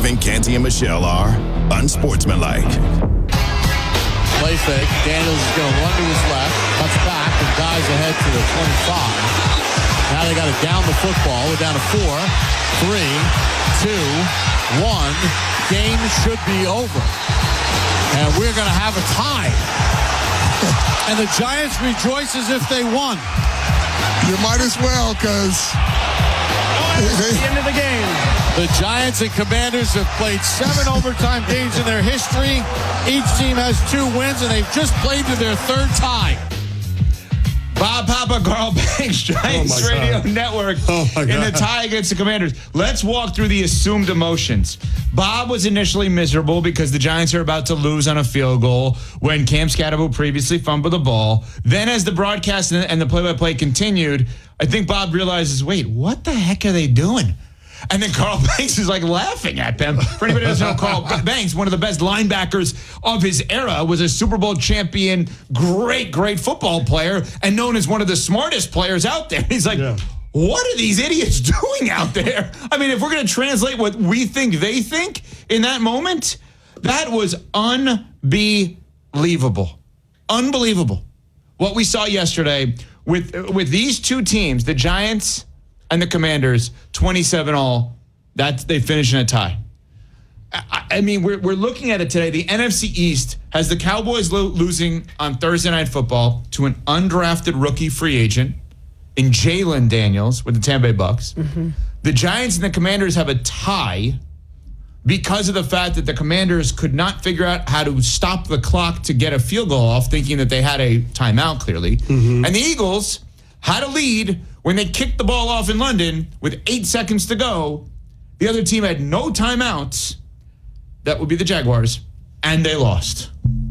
Evan, Canty, and Michelle are unsportsmanlike. Play fake. Daniels is going to run to his left, cuts back, and dives ahead to the 25. Now they got to down the football. We're down to 4, 3, 2, 1. Game should be over. And we're going to have a tie. And the Giants rejoice as if they won. You might as well, because the end of the game. The Giants and Commanders have played 7 overtime games in their history. Each team has 2 wins, and they've just played to their 3rd tie. Bob Papa, Carl Banks, Giants Radio Network in the tie against the Commanders. Let's walk through the assumed emotions. Bob was initially miserable because the Giants are about to lose on a field goal when Cam Scatterbo previously fumbled the ball. Then as the broadcast and the play-by-play continued, I think Bob realizes, wait, what the heck are they doing? And then Carl Banks is like laughing at them. For anybody who doesn't know, Carl Banks, one of the best linebackers of his era, was a Super Bowl champion, great football player, and known as one of the smartest players out there. He's like, what are these idiots doing out there? I mean, if we're going to translate what we think they think in that moment, that was unbelievable. Unbelievable. What we saw yesterday with these two teams, the Giants and the Commanders, 27-all, they finish in a tie. I mean, we're looking at it today. The NFC East has the Cowboys losing on Thursday Night Football to an undrafted rookie free agent in Jalen Daniels with the Tampa Bay Bucks. Mm-hmm. The Giants and the Commanders have a tie because of the fact that the Commanders could not figure out how to stop the clock to get a field goal off, thinking that they had a timeout, clearly. Mm-hmm. And the Eagles had a lead when they kicked the ball off in London with 8 seconds to go. The other team had no timeouts. That would be the Jaguars. And they lost.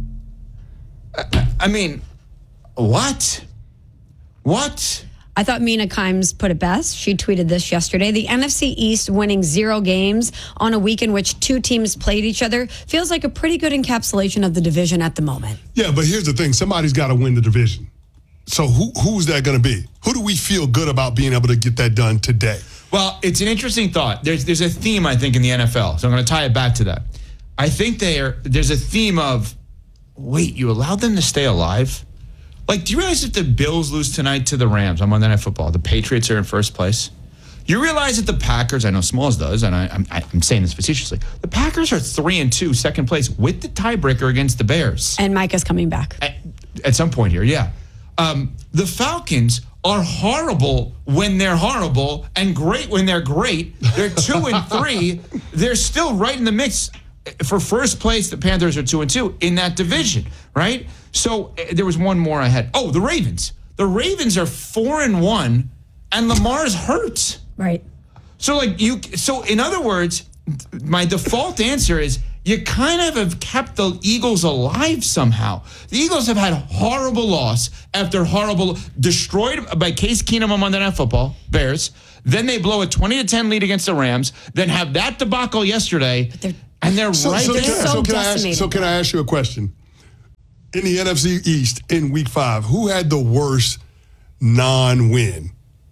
I mean, what? What? I thought Mina Kimes put it best. She tweeted this yesterday. The NFC East winning 0 games on a week in which 2 teams played each other feels like a pretty good encapsulation of the division at the moment. Yeah, but here's the thing. Somebody's got to win the division. So who's that going to be? Who do we feel good about being able to get that done today? Well, it's an interesting thought. There's a theme, I think, in the NFL. So I'm going to tie it back to that. I think there's a theme of, wait, you allowed them to stay alive? Like, do you realize if the Bills lose tonight to the Rams on Monday Night Football, the Patriots are in first place? You realize that the Packers, I know Smalls does, and I'm saying this facetiously, the Packers are 3-2, second place, with the tiebreaker against the Bears. And Micah's coming back. At some point here, yeah. The Falcons are horrible when they're horrible and great when they're great. They're 2-3. They're still right in the mix for first place. The Panthers are 2-2 in that division, right? So there was one more I had. Oh, the Ravens. The Ravens are 4-1, and Lamar's hurt. Right. So in other words, my default answer is you kind of have kept the Eagles alive somehow. The Eagles have had horrible loss after horrible, destroyed by Case Keenum on Monday Night Football, Bears. Then they blow a 20-10 lead against the Rams. Then have that debacle yesterday, and they're right there. So can I ask you a question? In the NFC East in Week 5, who had the worst non-win?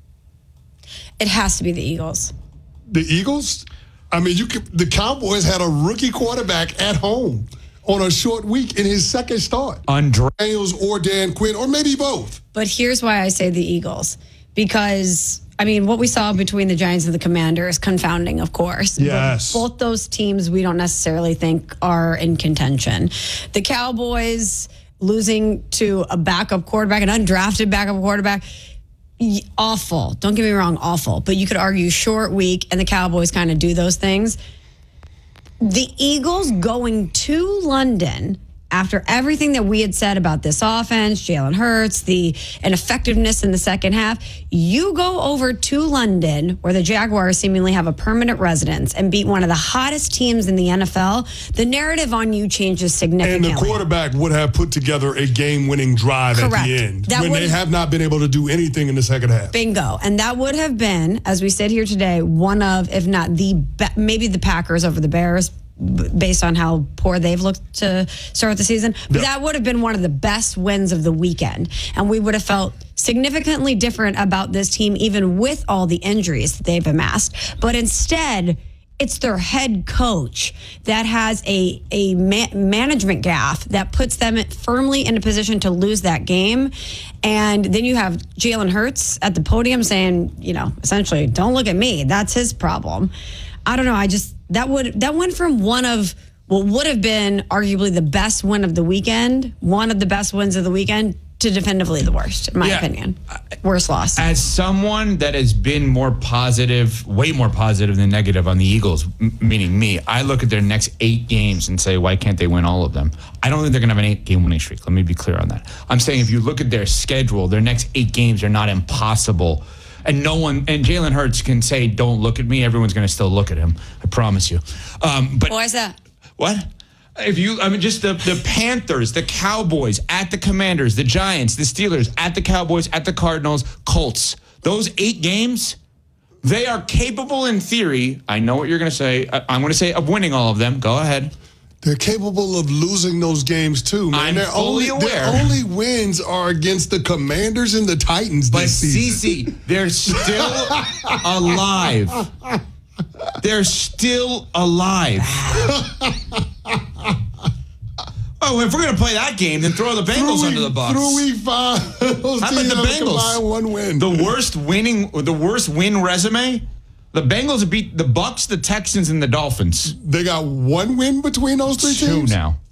It has to be the Eagles. The Eagles? I mean, the Cowboys had a rookie quarterback at home on a short week in his second start. Daniels or Dan Quinn, or maybe both. But here's why I say the Eagles. Because, I mean, what we saw between the Giants and the Commanders, confounding, of course. Yes. But both those teams we don't necessarily think are in contention. The Cowboys losing to a backup quarterback, an undrafted backup quarterback, awful. Don't get me wrong, awful. But you could argue short week, and the Cowboys kind of do those things. The Eagles going to London after everything that we had said about this offense, Jalen Hurts, the ineffectiveness in the second half, you go over to London, where the Jaguars seemingly have a permanent residence, and beat one of the hottest teams in the NFL, the narrative on you changes significantly. And the quarterback would have put together a game-winning drive at the end, when they have not been able to do anything in the second half. Bingo. And that would have been, as we sit here today, one of, if not maybe the Packers over the Bears, based on how poor they've looked to start the season. But that would have been one of the best wins of the weekend. And we would have felt significantly different about this team, even with all the injuries that they've amassed. But instead, It's their head coach that has a management gaffe that puts them firmly in a position to lose that game. And then you have Jalen Hurts at the podium saying, essentially, don't look at me. That's his problem. I don't know. That went from one of what would have been arguably the best win of the weekend, one of the best wins of the weekend, to definitively the worst, in my opinion. Worst loss. As someone that has been more positive, way more positive than negative on the Eagles, meaning me, I look at their next 8 games and say, why can't they win all of them? I don't think they're going to have an 8-game winning streak. Let me be clear on that. I'm saying if you look at their schedule, their next 8 games are not impossible. And Jalen Hurts can say, don't look at me. Everyone's going to still look at him. I promise you. But why is that? What? Just the Panthers, the Cowboys, at the Commanders, the Giants, the Steelers, at the Cowboys, at the Cardinals, Colts. Those 8 games, they are capable in theory. I know what you're going to say. I'm going to say of winning all of them. Go ahead. They're capable of losing those games too, man. I'm fully aware. Their only wins are against the Commanders and the Titans this season. But CC, they're still alive. They're still alive. Oh, if we're going to play that game, then throw the Bengals under the bus. Through week 5, those how about the Bengals? 1 win. The worst win resume. The Bengals beat the Bucs, the Texans, and the Dolphins. They got 1 win between those 3 teams. 2 now.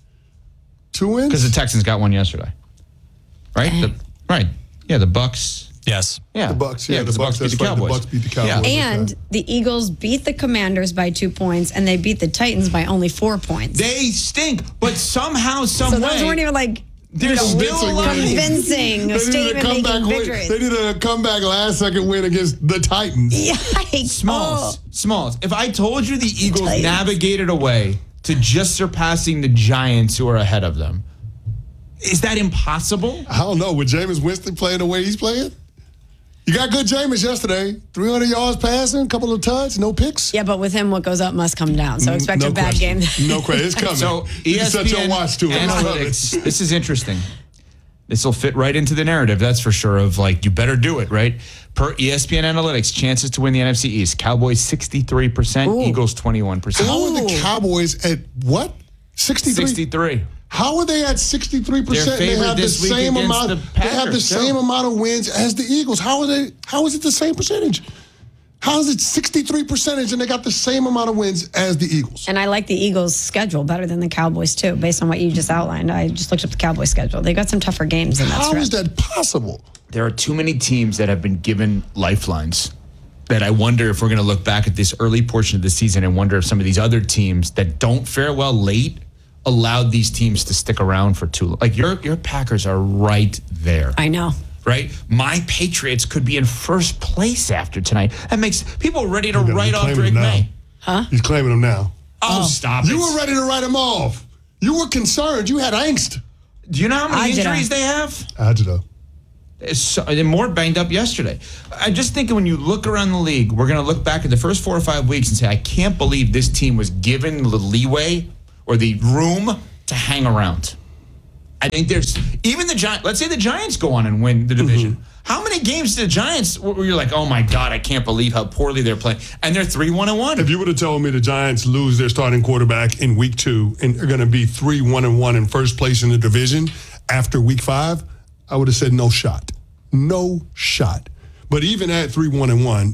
2 wins because the Texans got 1 yesterday. Right. Yeah, the Bucs. Yes. Yeah. The Bucs. Yeah, the Bucs beat the Cowboys. The Bucs beat the Cowboys. Yeah. And the Eagles beat the Commanders by 2 points, and they beat the Titans by only 4 points. They stink, but somehow, some so way. those weren't even they're still convincing statement-making victories. They did a comeback last-second win against the Titans. Yikes. Smalls. If I told you the Eagles navigated a way to just surpassing the Giants who are ahead of them, is that impossible? I don't know. With Jameis Winston playing the way he's playing? You got good Jameis yesterday. 300 yards passing, a couple of touchdowns, no picks. Yeah, but with him, what goes up must come down. So expect a bad game. No question. It's coming. So you can set your watch to it. Analytics. This is interesting. This will fit right into the narrative, that's for sure, of you better do it, right? Per ESPN Analytics, chances to win the NFC East. Cowboys 63%, Eagles 21%. How are the Cowboys at what? 63? How are they at 63%? They have the same amount. They have the same amount of wins as the Eagles. How is it the same percentage? How is it 63% and they got the same amount of wins as the Eagles? And I like the Eagles' schedule better than the Cowboys too, based on what you just outlined. I just looked up the Cowboys' schedule. They got some tougher games in that stretch. How is that possible? There are too many teams that have been given lifelines that I wonder if we're going to look back at this early portion of the season and wonder if some of these other teams that don't fare well late allowed these teams to stick around for too long. Your Packers are right there. I know. Right? My Patriots could be in first place after tonight. That makes people ready to write off Drake May. Huh? He's claiming them now. Oh, stop it. You were ready to write him off. You were concerned. You had angst. Do you know how many injuries they have? Agita. They're more banged up yesterday. I'm just thinking when you look around the league, we're going to look back at the first 4 or 5 weeks and say, I can't believe this team was given the leeway or the room to hang around. I think there's even the Giants. Let's say the Giants go on and win the division. Mm-hmm. How many games did the Giants where you're like, oh my God, I can't believe how poorly they're playing, and they're 3-1-1. If you would have told me the Giants lose their starting quarterback in week 2 and they're going to be 3-1-1 in first place in the division after week 5, I would have said no shot, no shot. But even at 3-1-1,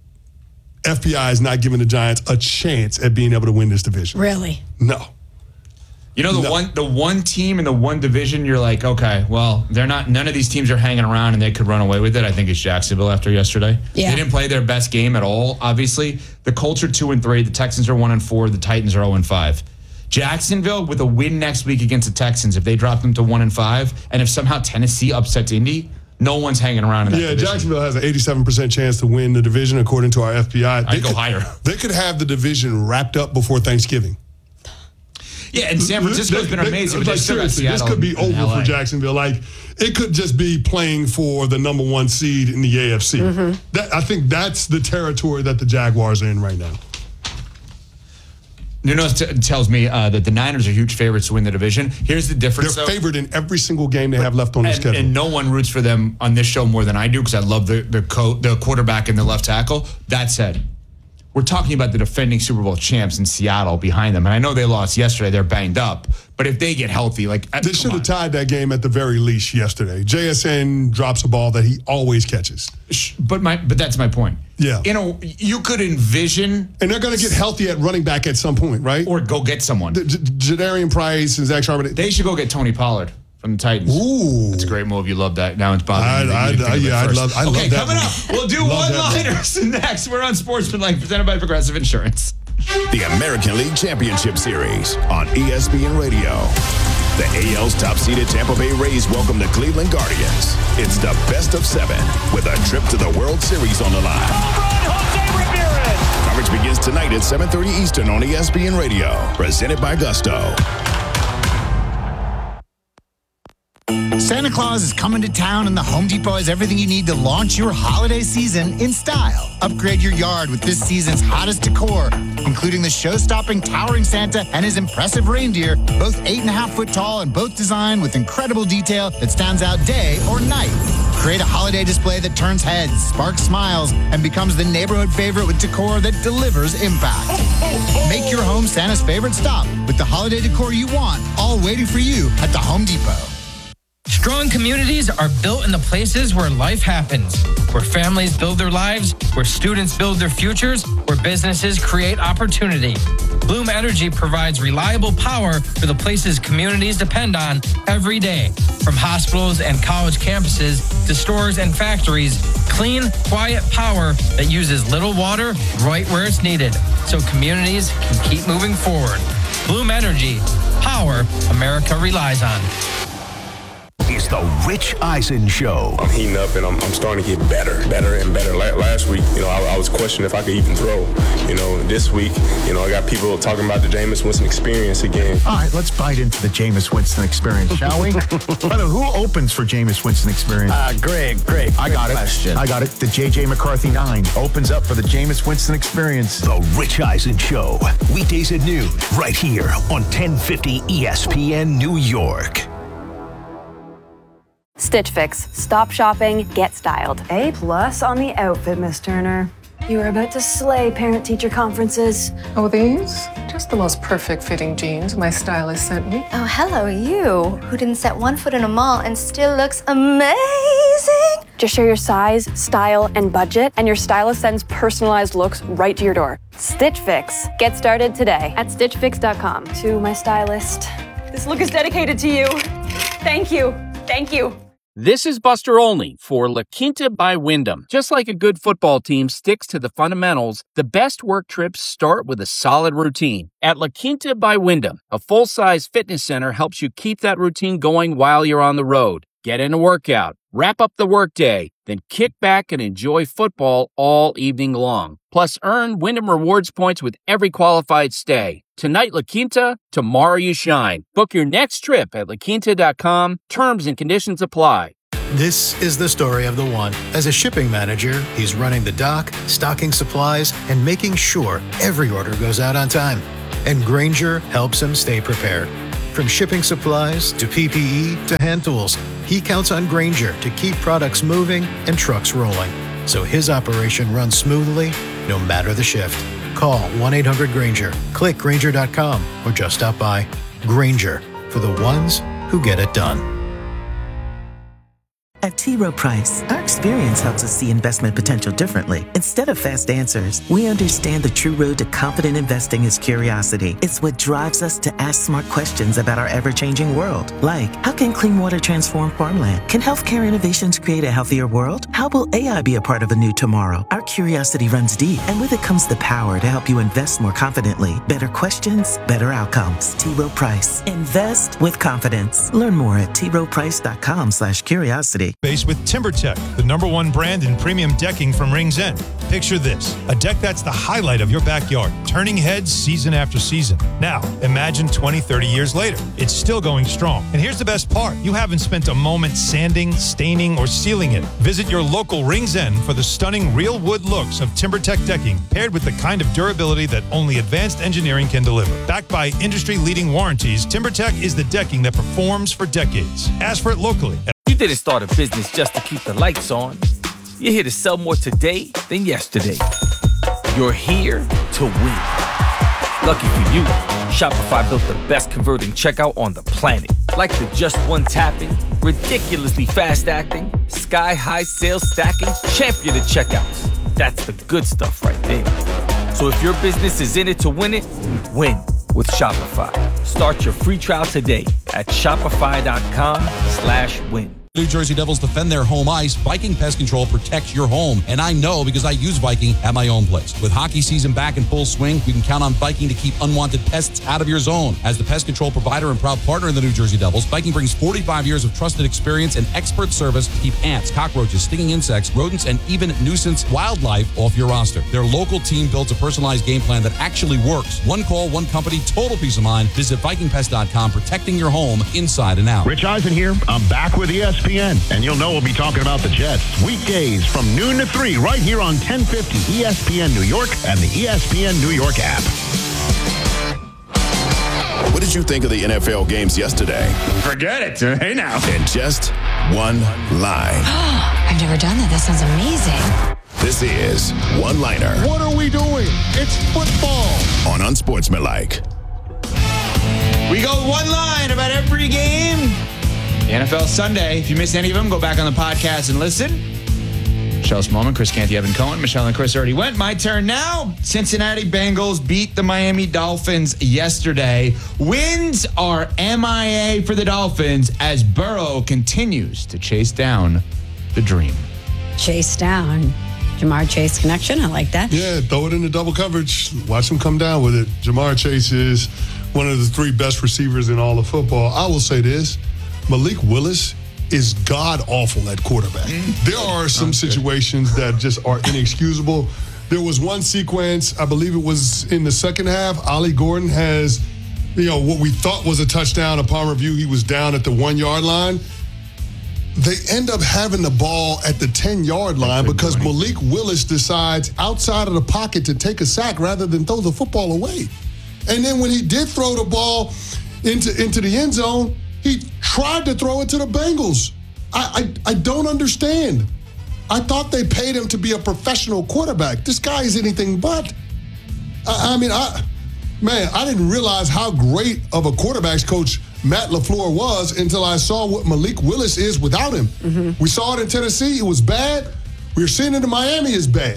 FBI is not giving the Giants a chance at being able to win this division. Really? No. You know, the one team in the one division, you're like, okay, well, they're not. None of these teams are hanging around and they could run away with it. I think it's Jacksonville after yesterday. Yeah. They didn't play their best game at all, obviously. The Colts are 2-3. The Texans are 1-4. The Titans are 0-5. Jacksonville, with a win next week against the Texans, if they drop them to 1-5, and if somehow Tennessee upsets Indy, no one's hanging around in that division. Jacksonville has an 87% chance to win the division, according to our FBI. I'd go higher. They could have the division wrapped up before Thanksgiving. Yeah, and San Francisco's been amazing. But seriously, this could be over for Jacksonville. It could just be playing for the number 1 seed in the AFC. Mm-hmm. I think that's the territory that the Jaguars are in right now. Nuno tells me that the Niners are huge favorites to win the division. Here's the difference, They're favored in every single game they have left on the schedule. And no one roots for them on this show more than I do because I love the quarterback and the left tackle. That said, we're talking about the defending Super Bowl champs in Seattle behind them. And I know they lost yesterday. They're banged up. But if they get healthy, they should have tied that game at the very least yesterday. JSN drops a ball that he always catches. But that's my point. Yeah. You could envision. And they're going to get healthy at running back at some point, right? Or go get someone. Jadarian Price and Zach Charbonnet. They should go get Tony Pollard from the Titans. Ooh. That's a great move. You love that. Now it's bothering me. I love that. Okay, coming up, we'll do one-liners next. We're on Sportsmanlike, presented by Progressive Insurance. The American League Championship Series on ESPN Radio. The AL's top-seeded Tampa Bay Rays welcome the Cleveland Guardians. It's the best of 7 with a trip to the World Series on the line. Coverage begins tonight at 7:30 Eastern on ESPN Radio. Presented by Gusto. Santa Claus is coming to town, and the Home Depot has everything you need to launch your holiday season in style. Upgrade your yard with this season's hottest decor, including the show-stopping towering Santa and his impressive reindeer, both 8.5-foot tall and both designed with incredible detail that stands out day or night. Create a holiday display that turns heads, sparks smiles, and becomes the neighborhood favorite with decor that delivers impact. Make your home Santa's favorite stop with the holiday decor you want, all waiting for you at the Home Depot. Strong communities are built in the places where life happens, where families build their lives, where students build their futures, where businesses create opportunity. Bloom Energy provides reliable power for the places communities depend on every day. From hospitals and college campuses to stores and factories, clean, quiet power that uses little water right where it's needed, so communities can keep moving forward. Bloom Energy, power America relies on. It's the Rich Eisen Show. I'm heating up and I'm starting to get better and better. Last week, I was questioning if I could even throw. This week, I got people talking about the Jameis Winston experience again. All right, let's bite into the Jameis Winston experience, shall we? By the way, who opens for Jameis Winston experience? Greg. I got it. Question. I got it. The J.J. McCarthy 9 opens up for the Jameis Winston experience. The Rich Eisen Show. Weekdays at noon, right here on 1050 ESPN New York. Stitch Fix. Stop shopping, get styled. A+ on the outfit, Miss Turner. You are about to slay parent-teacher conferences. Oh, these? Just the most perfect fitting jeans my stylist sent me. Oh, hello, you, who didn't set one foot in a mall and still looks amazing. Just share your size, style, and budget, and your stylist sends personalized looks right to your door. Stitch Fix. Get started today at stitchfix.com. To my stylist, this look is dedicated to you. Thank you. Thank you. This is Buster Olney for La Quinta by Wyndham. Just like a good football team sticks to the fundamentals, the best work trips start with a solid routine. At La Quinta by Wyndham, a full-size fitness center helps you keep that routine going while you're on the road. Get in a workout, wrap up the workday, then kick back and enjoy football all evening long. Plus, earn Wyndham Rewards points with every qualified stay. Tonight, La Quinta, tomorrow you shine. Book your next trip at laquinta.com. Terms and conditions apply. This is the story of the one. As a shipping manager, he's running the dock, stocking supplies, and making sure every order goes out on time. And Grainger helps him stay prepared. From shipping supplies to PPE to hand tools, he counts on Grainger to keep products moving and trucks rolling, so his operation runs smoothly no matter the shift. Call 1-800-GRAINGER, click Grainger.com, or just stop by. Grainger, for the ones who get it done. At T. Rowe Price, our experience helps us see investment potential differently. Instead of fast answers, we understand the true road to confident investing is curiosity. It's what drives us to ask smart questions about our ever-changing world. Like, how can clean water transform farmland? Can healthcare innovations create a healthier world? How will AI be a part of a new tomorrow? Our curiosity runs deep, and with it comes the power to help you invest more confidently. Better questions, better outcomes. T. Rowe Price. Invest with confidence. Learn more at troweprice.com/curiosity. Base with TimberTech, the #1 brand in premium decking from Rings End. Picture this, a deck that's the highlight of your backyard, turning heads season after season. Now, imagine 20, 30 years later. It's still going strong. And here's the best part. You haven't spent a moment sanding, staining, or sealing it. Visit your local Rings End for the stunning real wood looks of TimberTech decking, paired with the kind of durability that only advanced engineering can deliver. Backed by industry-leading warranties, TimberTech is the decking that performs for decades. Ask for it locally. You didn't start a business just to keep the lights on. You're here to sell more today than yesterday. You're here to win. Lucky for you, Shopify built the best converting checkout on the planet. Like the just one tapping, ridiculously fast acting, sky-high sales stacking, champion of checkouts. That's the good stuff right there. So if your business is in it to win it, win with Shopify. Start your free trial today at shopify.com/win. New Jersey Devils defend their home ice. Viking Pest Control protects your home. And I know because I use Viking at my own place. With hockey season back in full swing, you can count on Viking to keep unwanted pests out of your zone. As the pest control provider and proud partner in the New Jersey Devils, Viking brings 45 years of trusted experience and expert service to keep ants, cockroaches, stinging insects, rodents, and even nuisance wildlife off your roster. Their local team builds a personalized game plan that actually works. One call, one company, total peace of mind. Visit VikingPest.com, protecting your home inside and out. Rich Eisen here. I'm back with ESPN, and you'll know we'll be talking about the Jets weekdays from noon to 3 right here on 1050 ESPN New York and the ESPN New York app. What did you think of the NFL games yesterday? Forget it. Hey now. In just one line. I've never done that. That sounds amazing. This is One Liner. What are we doing? It's football. On Unsportsmanlike. We go one line about every game. The NFL Sunday. If you missed any of them, go back on the podcast and listen. Michelle's Moment, Chris Canty, Evan Cohen. Michelle and Chris already went. My turn now. Cincinnati Bengals beat the Miami Dolphins yesterday. Wins are MIA for the Dolphins as Burrow continues to chase down the dream. Chase down. Jamar Chase connection. I like that. Yeah, throw it in the double coverage. Watch him come down with it. Jamar Chase is one of the 3 best receivers in all of football. I will say this. Malik Willis is god-awful at quarterback. There are some situations that just are inexcusable. There was one sequence, I believe it was in the second half. Ollie Gordon has, what we thought was a touchdown. Upon review, he was down at the 1-yard line. They end up having the ball at the 10-yard line because Malik Willis decides outside of the pocket to take a sack rather than throw the football away. And then when he did throw the ball into the end zone, he tried to throw it to the Bengals. I don't understand. I thought they paid him to be a professional quarterback. This guy is anything but. I didn't realize how great of a quarterback's coach Matt LaFleur was until I saw what Malik Willis is without him. Mm-hmm. We saw it in Tennessee. It was bad. We're seeing it in Miami. It's bad.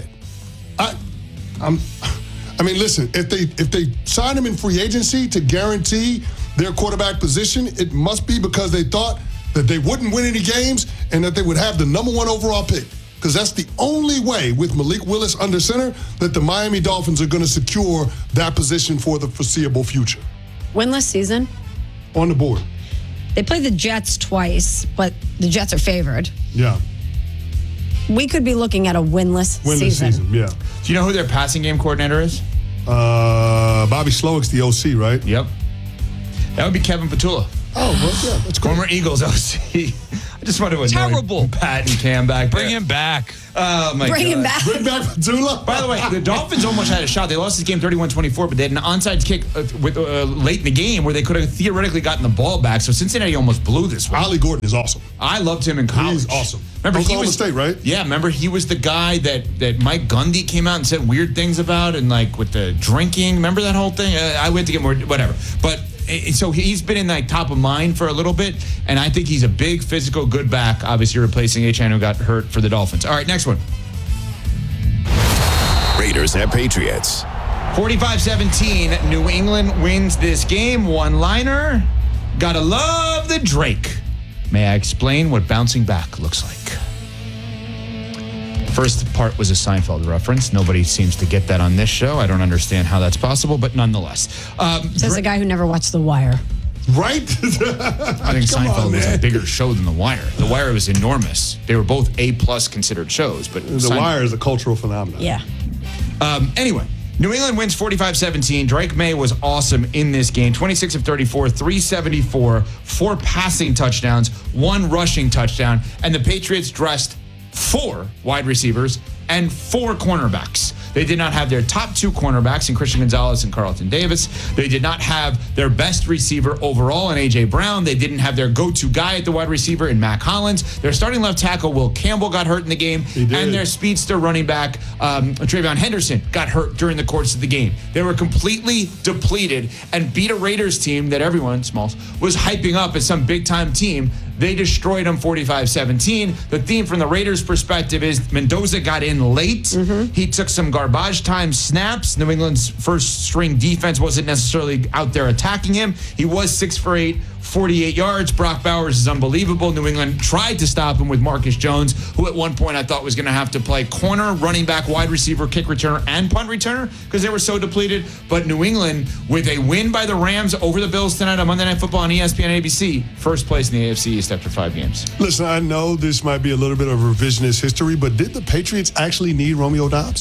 Listen, if they sign him in free agency to guarantee their quarterback position, it must be because they thought that they wouldn't win any games and that they would have the number 1 overall pick. Because that's the only way with Malik Willis under center that the Miami Dolphins are going to secure that position for the foreseeable future. Winless season? On the board. They play the Jets twice, but the Jets are favored. Yeah. We could be looking at a winless season. Yeah. Do you know who their passing game coordinator is? Bobby Slowick's the OC, right? Yep. That would be Kevin Petula. Oh, well, yeah, that's cool. Former Eagles OC. I just want to annoy Pat and Cam back there. Bring him back. Oh, my God. Bring him back. Bring back Petula. By the way, the Dolphins almost had a shot. They lost this game 31-24, but they had an onside kick late in the game where they could have theoretically gotten the ball back. So Cincinnati almost blew this one. Ollie Gordon is awesome. I loved him in college. He's awesome. Remember, Oklahoma State, right? Yeah, remember he was the guy that Mike Gundy came out and said weird things about, and like with the drinking. Remember that whole thing? I went to get more, whatever. But so he's been in like top of mind for a little bit, and I think he's a big physical good back, obviously replacing Achane who got hurt for the Dolphins. All right, next one. Raiders at Patriots. 45-17, New England wins this game. One-liner. Gotta love the Drake. May I explain what bouncing back looks like? First part was a Seinfeld reference. Nobody seems to get that on this show. I don't understand how that's possible, but nonetheless. Says the guy who never watched The Wire. Right? I think Seinfeld was a bigger show than The Wire. The Wire was enormous. They were both A+ considered shows, but The Wire is a cultural phenomenon. Yeah. Anyway, New England wins 45-17. Drake May was awesome in this game. 26 of 34, 374, 4 passing touchdowns, 1 rushing touchdown, and the Patriots dressed 4 wide receivers and 4 cornerbacks. They did not have their top 2 cornerbacks in Christian Gonzalez and Carlton Davis. They did not have their best receiver overall in A.J. Brown. They didn't have their go-to guy at the wide receiver in Mac Hollins. Their starting left tackle, Will Campbell, got hurt in the game. And their speedster running back, Travion Henderson, got hurt during the course of the game. They were completely depleted and beat a Raiders team that everyone, Smalls, was hyping up as some big-time team. They destroyed them 45-17. The theme from the Raiders' perspective is Mendoza got in late. He took some garbage time snaps. New England's first-string defense wasn't necessarily out there attacking him. He was 6 for 8, 48 yards. Brock Bowers is unbelievable. New England tried to stop him with Marcus Jones, who at one point I thought was going to have to play corner, running back, wide receiver, kick returner, and punt returner because they were so depleted. But New England, with a win by the Rams over the Bills tonight on Monday Night Football on ESPN ABC, first place in the AFC East after 5 games. Listen, I know this might be a little bit of revisionist history, but did the Patriots actually need Romeo Doubs?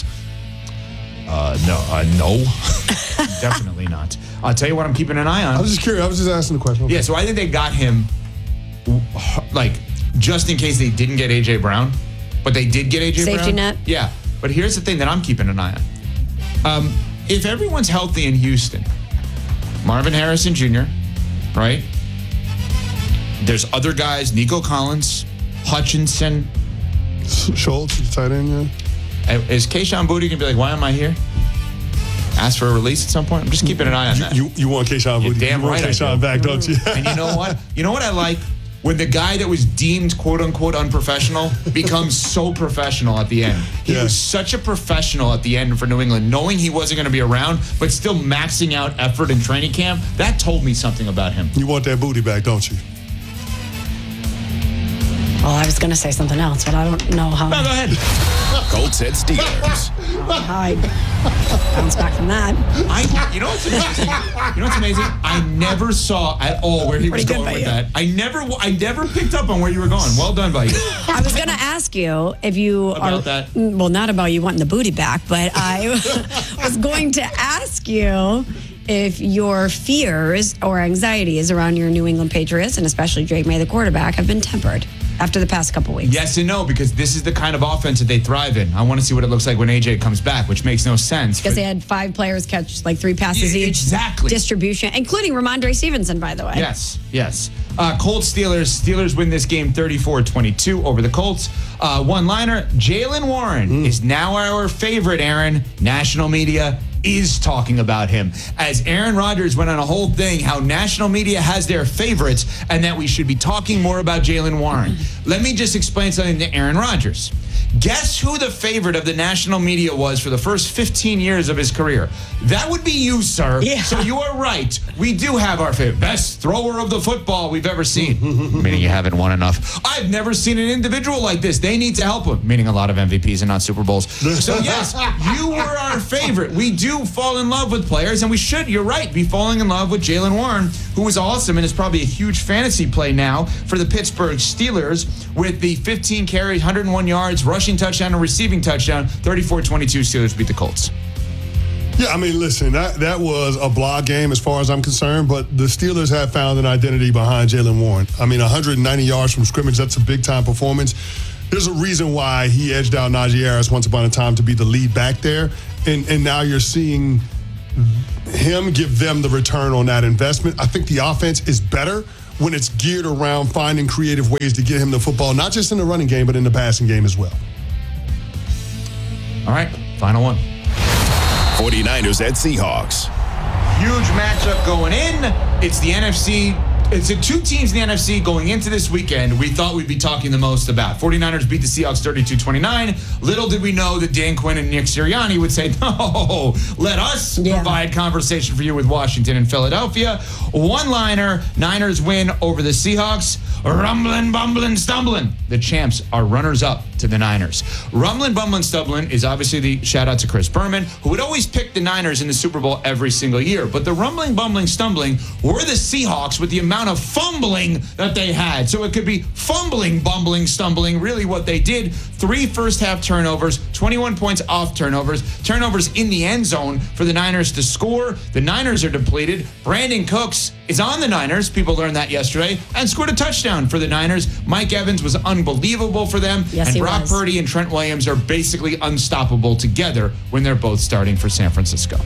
No. Definitely not. I'll tell you what I'm keeping an eye on. I was just curious. I was just asking the question. Okay. Yeah, so I think they got him, like, just in case they didn't get A.J. Brown. But they did get A.J. Brown. Safety net. Yeah. But here's the thing that I'm keeping an eye on. If everyone's healthy in Houston, Marvin Harrison Jr., right? There's other guys, Nico Collins, Hutchinson. Schultz, the tight end, yeah. Is Kayshon Boutte going to be like, why am I here? Ask for a release at some point? I'm just keeping an eye on that. You want Kayshon Boutte. Damn you want right Kayshon back, don't you? And you know what? You know what I like? When the guy that was deemed quote-unquote unprofessional becomes so professional at the end. He was such a professional at the end for New England, knowing he wasn't going to be around, but still maxing out effort in training camp. That told me something about him. You want that booty back, don't you? Well, I was going to say something else, but I don't know how. No, go ahead. Colts at Steelers. I bounce back from that. You know what's amazing? I never saw at all where he was going with that. I never picked up on where you were going. Well done by you. I was going to ask you if you about that. Well, not about you wanting the booty back, but I was going to ask you if your fears or anxieties around your New England Patriots, and especially Drake May, the quarterback, have been tempered after the past couple weeks. Yes and no, because this is the kind of offense that they thrive in. I want to see what it looks like when AJ comes back, which makes no sense. Because they had 5 players catch like 3 passes each. Exactly. Distribution, including Ramondre Stevenson, by the way. Yes. Colts, Steelers. Steelers win this game 34-22 over the Colts. One-liner, Jaylen Warren is now our favorite, Aaron. National media is talking about him. As Aaron Rodgers went on a whole thing how national media has their favorites and that we should be talking more about Jaylen Warren. Let me just explain something to Aaron Rodgers. Guess who the favorite of the national media was for the first 15 years of his career? That would be you, sir. Yeah. So you are right. We do have our favorite. Best thrower of the football we've ever seen. Meaning you haven't won enough. I've never seen an individual like this. They need to help him. Meaning a lot of MVPs and not Super Bowls. So yes, you were our favorite. We do fall in love with players, and we should, you're right, be falling in love with Jaylen Warren, who was awesome and is probably a huge fantasy play now for the Pittsburgh Steelers with the 15 carries, 101 yards, rushing touchdown and receiving touchdown. 34-22 Steelers beat the Colts. Yeah, I mean, listen, that was a blog game as far as I'm concerned, but the Steelers have found an identity behind Jaylen Warren. I mean, 190 yards from scrimmage, that's a big-time performance. There's a reason why he edged out Najee Harris once upon a time to be the lead back there, and now you're seeing him give them the return on that investment. I think the offense is better when it's geared around finding creative ways to get him the football, not just in the running game, but in the passing game as well. All right, final one. 49ers at Seahawks. Huge matchup going in. It's the NFC. It's the 2 teams in the NFC going into this weekend we thought we'd be talking the most about. 49ers beat the Seahawks 32-29. Little did we know that Dan Quinn and Nick Sirianni would say, no, let us provide conversation for you with Washington and Philadelphia. One-liner, Niners win over the Seahawks. Rumbling, bumbling, stumbling. The champs are runners-up to the Niners. Rumbling, bumbling, stumbling is obviously the shout-out to Chris Berman, who would always pick the Niners in the Super Bowl every single year. But the rumbling, bumbling, stumbling were the Seahawks with the amount of fumbling that they had. So it could be fumbling, bumbling, stumbling, really what they did. 3 first-half turnovers, 21 points off turnovers in the end zone for the Niners to score. The Niners are depleted. Brandon Cooks is on the Niners. People learned that yesterday and scored a touchdown for the Niners. Mike Evans was unbelievable for them. Yes, and Brock was. Purdy and Trent Williams are basically unstoppable together when they're both starting for San Francisco.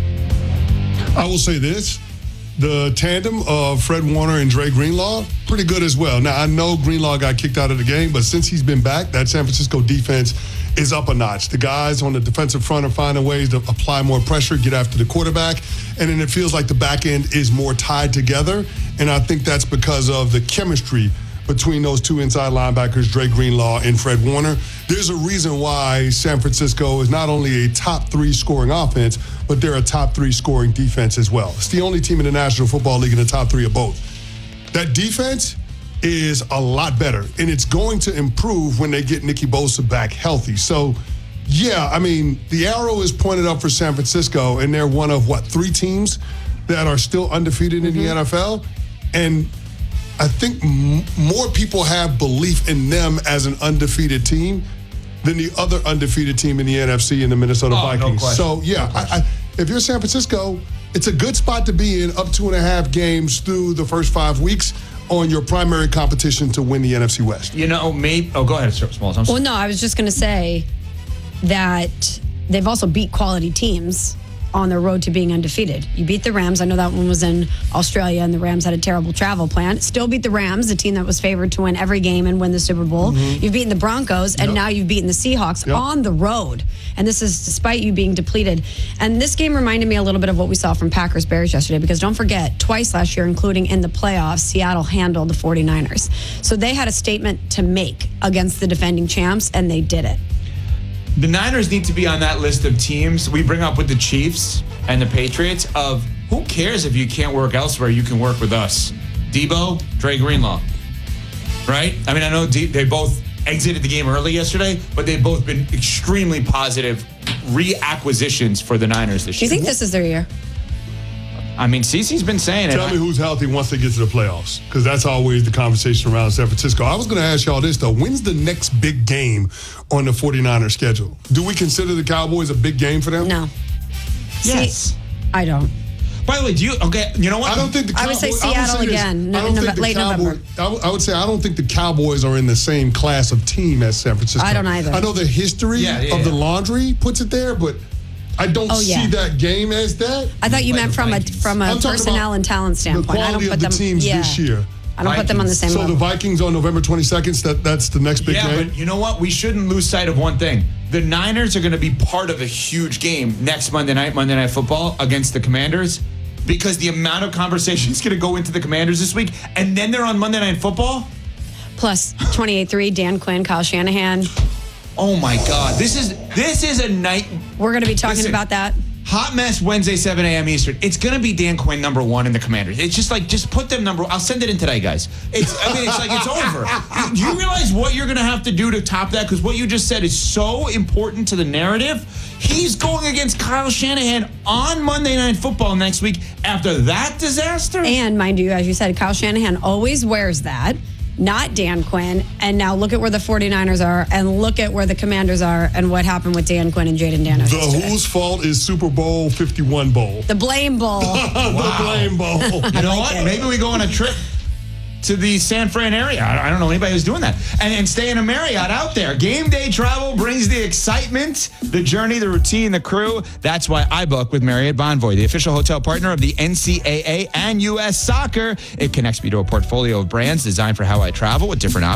I will say this. The tandem of Fred Warner and Dre Greenlaw, pretty good as well. Now, I know Greenlaw got kicked out of the game, but since he's been back, that San Francisco defense is up a notch. The guys on the defensive front are finding ways to apply more pressure, get after the quarterback, and then it feels like the back end is more tied together, and I think that's because of the chemistry between those two inside linebackers, Dre Greenlaw and Fred Warner. There's a reason why San Francisco is not only a top 3 scoring offense, but they're a top 3 scoring defense as well. It's the only team in the National Football League in the top 3 of both. That defense is a lot better, and it's going to improve when they get Nicky Bosa back healthy. So, yeah, I mean, the arrow is pointed up for San Francisco, and they're one of, 3 teams that are still undefeated in the NFL? And I think more people have belief in them as an undefeated team than the other undefeated team in the NFC and the Minnesota Vikings. So, yeah, if you're San Francisco, it's a good spot to be in up 2.5 games through the first 5 weeks on your primary competition to win the NFC West. You know, maybe. Oh, go ahead, Smalls. Well, no, I was just going to say that they've also beat quality teams on their road to being undefeated. You beat the Rams. I know that one was in Australia, and the Rams had a terrible travel plan. Still beat the Rams, the team that was favored to win every game and win the Super Bowl. You've beaten the Broncos, and now you've beaten the Seahawks on the road. And this is despite you being depleted. And this game reminded me a little bit of what we saw from Packers-Bears yesterday, because don't forget, twice last year, including in the playoffs, Seattle handled the 49ers. So they had a statement to make against the defending champs, and they did it. The Niners need to be on that list of teams we bring up with the Chiefs and the Patriots of who cares if you can't work elsewhere, you can work with us. Debo, Dre Greenlaw, right? I mean, I know they both exited the game early yesterday, but they've both been extremely positive reacquisitions for the Niners this year. Do you think this is their year? I mean, Cece's been saying it. Tell me who's healthy once they get to the playoffs, because that's always the conversation around San Francisco. I was going to ask y'all this, though. When's the next big game on the 49ers schedule? Do we consider the Cowboys a big game for them? No. Yes. See, I don't. By the way, you know what? I don't think the Cowboys. I would say Seattle again in late November. I would say I don't think the Cowboys are in the same class of team as San Francisco. I don't either. I know the history of the laundry puts it there, but I don't see that game as that. I thought you meant from a personnel and talent standpoint. The quality of the teams this year. I don't put them on the same level. So the Vikings on November 22nd, that's the next big game? Yeah, but you know what? We shouldn't lose sight of one thing. The Niners are going to be part of a huge game next Monday Night Football against the Commanders, because the amount of conversation is going to go into the Commanders this week, and then they're on Monday Night Football. Plus 28-3, Dan Quinn, Kyle Shanahan. Oh my God, this is a night. We're going to be talking about that. Hot Mess Wednesday, 7 a.m. Eastern. It's going to be Dan Quinn number 1 in the Commanders. It's just put them number. I'll send it in today, guys. It's over. Do you realize what you're going to have to do to top that? Because what you just said is so important to the narrative. He's going against Kyle Shanahan on Monday Night Football next week after that disaster. And mind you, as you said, Kyle Shanahan always wears that. Not Dan Quinn. And now look at where the 49ers are, and look at where the Commanders are, and what happened with Dan Quinn and Jaden Daniels. Whose fault is Super Bowl 51 Bowl? The Blame Bowl. The Blame Bowl. You know what? Maybe we go on a trip to the San Fran area. I don't know anybody who's doing that. And stay in a Marriott out there. Game day travel brings the excitement, the journey, the routine, the crew. That's why I book with Marriott Bonvoy, the official hotel partner of the NCAA and U.S. Soccer. It connects me to a portfolio of brands designed for how I travel with different options.